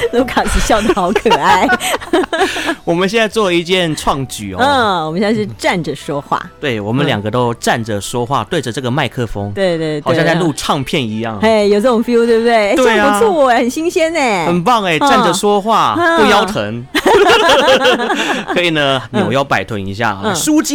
卢卡斯笑得好可爱。 我们现在做一件创举哦， 我们现在是站着说话， 对，我们两个都站着说话，对着这个麦克风， 对对对， 好像在录唱片一样， 有这种 feel 对不对？ 对啊， 这样不错很新鲜呢， 很棒哎，站着说话不腰疼，可以呢扭腰摆臀一下，舒筋